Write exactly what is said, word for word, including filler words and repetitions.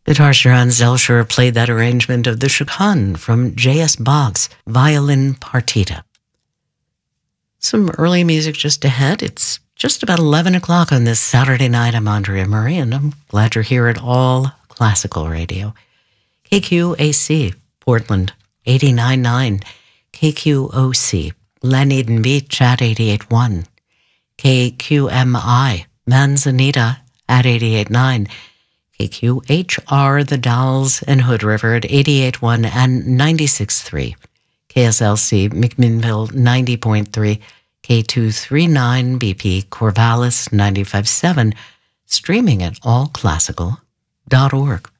Guitar Hans Zelscher played that arrangement of the Chaconne from J S Bach's Violin Partita. Some early music just ahead. It's just about eleven o'clock on this Saturday night. I'm Andrea Murray, and I'm glad you're here at All Classical Radio. K Q A C, Portland, eighty-nine point nine. K Q O C, Dunedin Beach at eighty-eight point one. K Q M I, Manzanita at eighty-eight point nine. K Q H R, The Dalles and Hood River at eighty-eight point one and ninety-six point three. K S L C, McMinnville ninety point three. K two thirty-nine B P, Corvallis ninety-five point seven. Streaming at all classical dot org.